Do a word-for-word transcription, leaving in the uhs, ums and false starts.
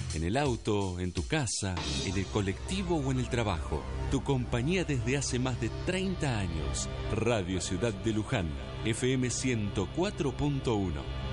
En el auto, en tu casa, en el colectivo o en el trabajo. Tu compañía desde hace más de treinta años. Radio Ciudad de Luján, F M ciento cuatro punto uno.